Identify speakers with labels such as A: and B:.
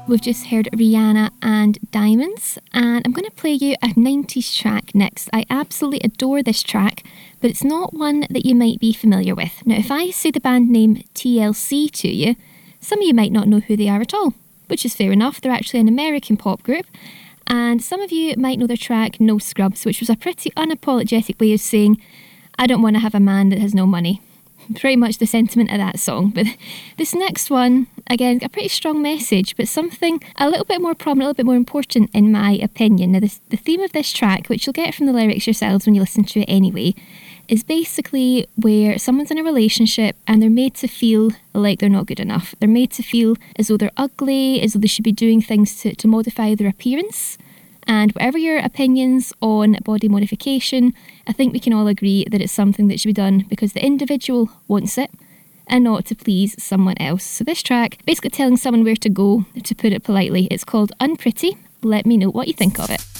A: We've just heard Rihanna and Diamonds, and I'm going to play you a 90s track next. I absolutely adore this track, but it's not one that you might be familiar with. Now, if I say the band name TLC to you, some of you might not know who they are at all, which is fair enough. They're actually an American pop group, and some of you might know their track No Scrubs, which was a pretty unapologetic way of saying, I don't want to have a man that has no money. Pretty much the sentiment of that song. But this next one, again, a pretty strong message, but something a little bit more prominent, a little bit more important in my opinion. Now, the theme of this track, which you'll get from the lyrics yourselves when you listen to it anyway, is basically where someone's in a relationship and they're made to feel like they're not good enough. They're made to feel as though they're ugly, as though they should be doing things to modify their appearance. And whatever your opinions on body modification, I think we can all agree that it's something that should be done because the individual wants it and not to please someone else. So this track, basically telling someone where to go, to put it politely, it's called Unpretty. Let me know what you think of it.